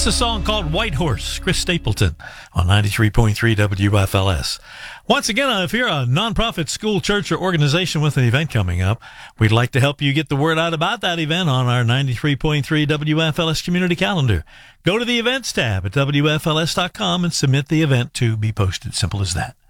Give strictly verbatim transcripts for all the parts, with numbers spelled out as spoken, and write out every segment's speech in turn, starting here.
That's a song called White Horse, Chris Stapleton, on ninety-three point three W F L S. Once again, if you're a nonprofit school, church, or organization with an event coming up, we'd like to help you get the word out about that event on our ninety-three point three W F L S community calendar. Go to the events tab at W F L S dot com and submit the event to be posted. Simple as that.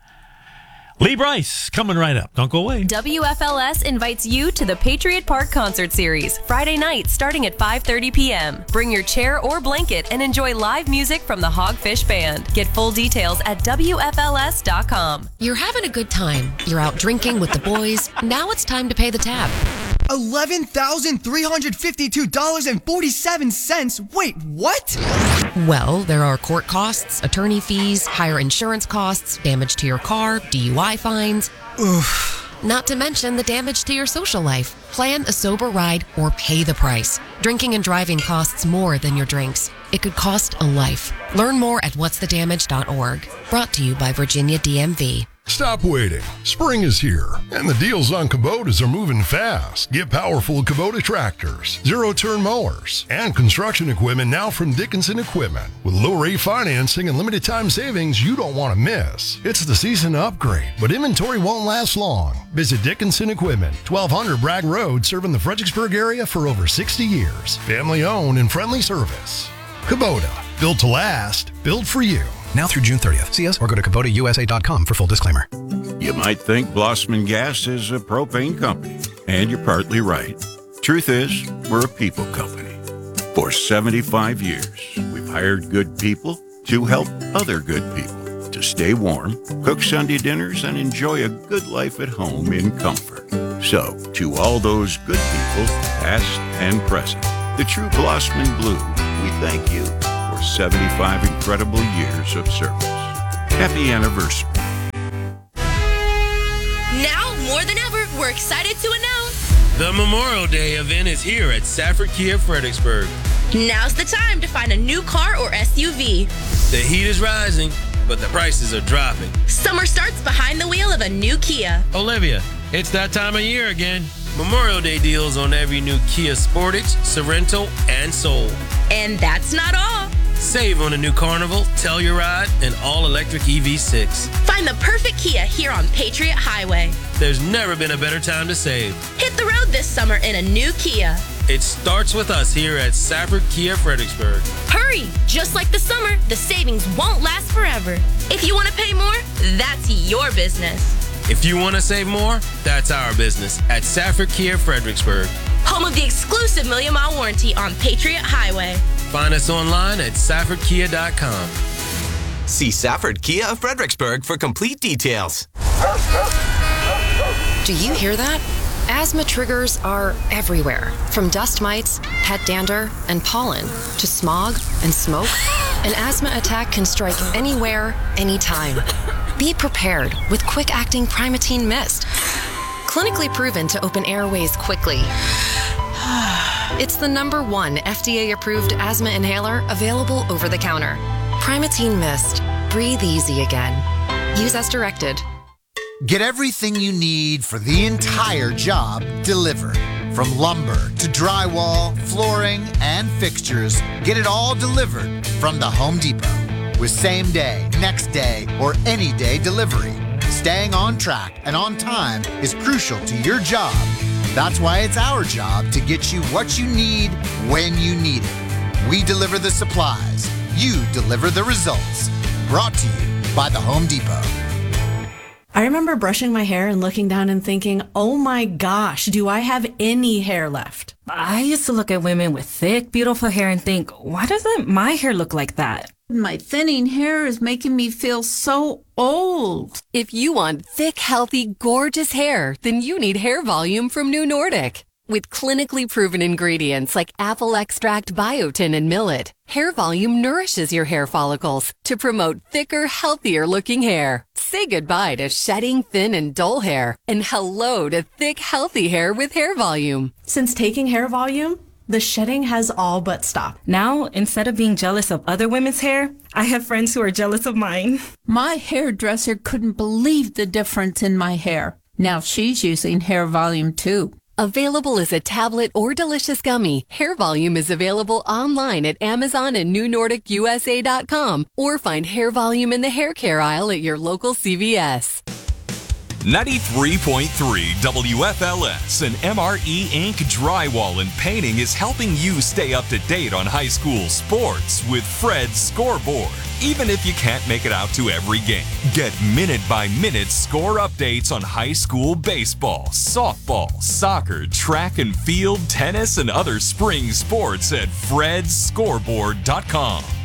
Lee Brice, coming right up. Don't go away. W F L S invites you to the Patriot Park Concert Series, Friday night starting at five thirty p.m. Bring your chair or blanket and enjoy live music from the Hogfish Band. Get full details at W F L S dot com. You're having a good time. You're out drinking with the boys. Now it's time to pay the tab. eleven thousand three hundred fifty-two dollars and forty-seven cents. Wait, what? Well, there are court costs, attorney fees, higher insurance costs, damage to your car, D U I fines. Oof. Not to mention the damage to your social life. Plan a sober ride or pay the price. Drinking and driving costs more than your drinks. It could cost a life. Learn more at whats the damage dot org. Brought to you by Virginia D M V. Stop waiting. Spring is here, and the deals on Kubotas are moving fast. Get powerful Kubota tractors, zero-turn mowers, and construction equipment now from Dickinson Equipment. With low-rate financing and limited-time savings you don't want to miss. It's the season to upgrade, but inventory won't last long. Visit Dickinson Equipment, twelve hundred Bragg Road, serving the Fredericksburg area for over sixty years. Family-owned and friendly service. Kubota, built to last, built for you. Now through June thirtieth. See us or go to Kubota U S A dot com for full disclaimer. You might think Blossman Gas is a propane company, and you're partly right. Truth is, we're a people company. For seventy-five years, we've hired good people to help other good people to stay warm, cook Sunday dinners, and enjoy a good life at home in comfort. So, to all those good people, past and present, the true Blossman Blue, we thank you for seventy-five incredible years of service. Happy anniversary. Now, more than ever, we're excited to announce the Memorial Day event is here at Safford Kia Fredericksburg. Now's the time to find a new car or S U V. The heat is rising, but the prices are dropping. Summer starts behind the wheel of a new Kia. Olivia, it's that time of year again. Memorial Day deals on every new Kia Sportage, Sorento, and Soul. And that's not all. Save on a new Carnival, Telluride, and all-electric E V six. Find the perfect Kia here on Patriot Highway. There's never been a better time to save. Hit the road this summer in a new Kia. It starts with us here at Safford Kia Fredericksburg. Hurry! Just like the summer, the savings won't last forever. If you want to pay more, that's your business. If you want to save more, that's our business at Safford Kia Fredericksburg. Home of the exclusive Million Mile Warranty on Patriot Highway. Find us online at Safford Kia dot com. See Safford Kia of Fredericksburg for complete details. Do you hear that? Asthma triggers are everywhere, from dust mites, pet dander, and pollen, to smog and smoke. An asthma attack can strike anywhere, anytime. Be prepared with quick-acting Primatene Mist. Clinically proven to open airways quickly. It's the number one F D A-approved asthma inhaler available over the counter. Primatene Mist. Breathe easy again. Use as directed. Get everything you need for the entire job delivered. From lumber to drywall, flooring, and fixtures, get it all delivered from the Home Depot. With same day, next day, or any day delivery. Staying on track and on time is crucial to your job. That's why it's our job to get you what you need when you need it. We deliver the supplies. You deliver the results. Brought to you by the Home Depot. I remember brushing my hair and looking down and thinking, oh my gosh, do I have any hair left? I used to look at women with thick, beautiful hair and think, why doesn't my hair look like that? My thinning hair is making me feel so old. If you want thick, healthy, gorgeous hair, then you need Hair Volume from New Nordic. With clinically proven ingredients like apple extract, biotin, and millet, Hair Volume nourishes your hair follicles to promote thicker, healthier looking hair. Say goodbye to shedding, thin, and dull hair, and hello to thick, healthy hair with Hair Volume. Since taking Hair Volume, the shedding has all but stopped. Now, instead of being jealous of other women's hair, I have friends who are jealous of mine. My hairdresser couldn't believe the difference in my hair. Now she's using Hair Volume too. Available as a tablet or delicious gummy, Hair Volume is available online at Amazon and New Nordic U S A dot com, or find Hair Volume in the hair care aisle at your local C V S. ninety-three point three W F L S and M R E Incorporated Drywall and Painting is helping you stay up to date on high school sports with Fred's Scoreboard. Even if you can't make it out to every game, get minute-by-minute score updates on high school baseball, softball, soccer, track and field, tennis, and other spring sports at freds scoreboard dot com.